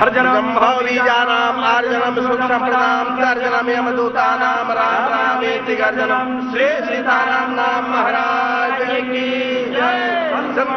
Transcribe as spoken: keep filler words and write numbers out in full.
अर्जनम भवबीजानाम आर्जनम सूक्ष्मप्रदाम तर्जनम यमदूतानाम राम रामेति गर्जनम श्री सीताराम